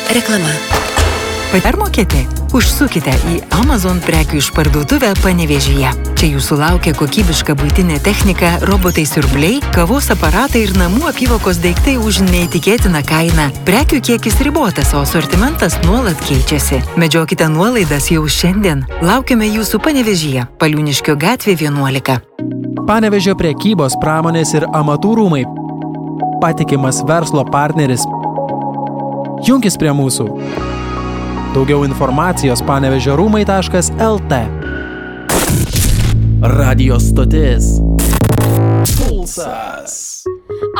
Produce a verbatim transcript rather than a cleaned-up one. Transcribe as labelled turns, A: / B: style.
A: Reklama.
B: Permokėte? Užsukite į Amazon prekių išparduotuvę Panevėžyje. Čia jūsų laukia kokybiška buitinė technika, robotai siurbliai, kavos aparatai ir namų apyvokos daiktai už neįtikėtiną kainą. Prekių kiekis ribotas, o asortimentas nuolat keičiasi. Medžiokite nuolaidas jau šiandien. Laukiame jūsų Panevėžyje, Paliūniškio gatvė vienuolika.
C: Panevėžio prekybos, pramonės ir amatų rūmai. Patikimas verslo partneris. Junkis prie mūsų. Daugiau informacijos panevėžio rūmai taškas el tė. Radio stotis Pulsas.